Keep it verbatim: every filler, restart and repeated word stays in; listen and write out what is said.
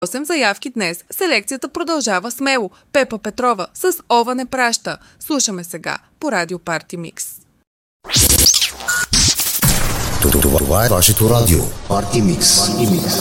осем заявки днес. Селекцията продължава смело. Пепа Петрова с "Ова не праща". Слушаме сега по Радио Парти Микс. Това е вашето радио Парти Микс.